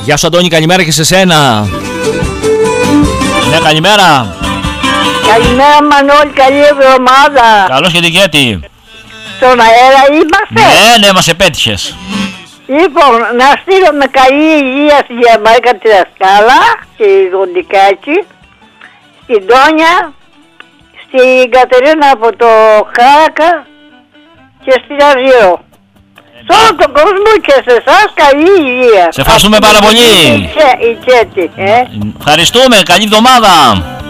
Γεια σου Αντώνη, καλημέρα και σε σένα. Ναι, καλημέρα. Καλημέρα Μανώλη, καλή εβδομάδα. Καλώς και την Κέτη. Στον αέρα είμαστε. Ναι, μας επέτυχες. Λοιπόν, να στείλω με καλή υγεία στη Γιαμάικα τη δασκάλα, στη Γοντικάκη, στην Τόνια, στην Κατερίνα από το Χάρακα και στην Αζιρό. Σε όλο τον κόσμο και σε εσάς καλή υγεία. Σε ευχαριστούμε πάρα πολύ. Η Κέτη, Ευχαριστούμε, καλή εβδομάδα.